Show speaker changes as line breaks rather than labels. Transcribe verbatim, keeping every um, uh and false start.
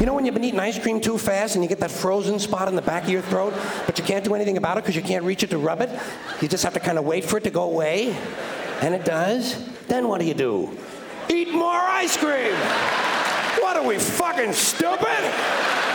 You know when you've been eating ice cream too fast and you get that frozen spot in the back of your throat, but you can't do anything about it because you can't reach it to rub it? You just have to kind of wait for it to go away, and it does. Then what do you do? Eat more ice cream! What are we, fucking stupid?